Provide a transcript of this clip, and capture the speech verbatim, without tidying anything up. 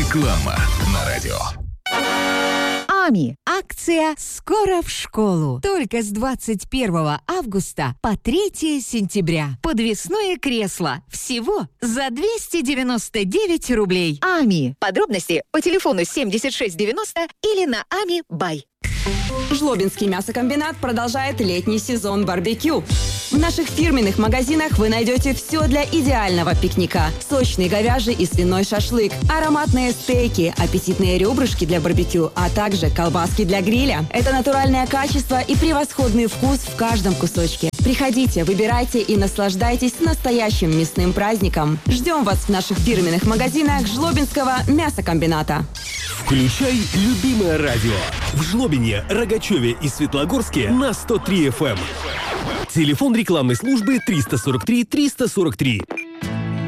Реклама на радио. АМИ. Акция «Скоро в школу». Только с двадцать первого августа по третьего сентября. Подвесное кресло. Всего за двести девяносто девять рублей. АМИ. Подробности по телефону семьдесят шесть девяносто или на ами бай. Жлобинский мясокомбинат продолжает летний сезон барбекю. В наших фирменных магазинах вы найдете все для идеального пикника. Сочный говяжий и свиной шашлык, ароматные стейки, аппетитные ребрышки для барбекю, а также колбаски для гриля. Это натуральное качество и превосходный вкус в каждом кусочке. Приходите, выбирайте и наслаждайтесь настоящим мясным праздником. Ждем вас в наших фирменных магазинах Жлобинского мясокомбината. Включай любимое радио. В Жлобине, Рогачеве и Светлогорске на сто три эф эм. Телефон рекламной службы триста сорок три триста сорок три.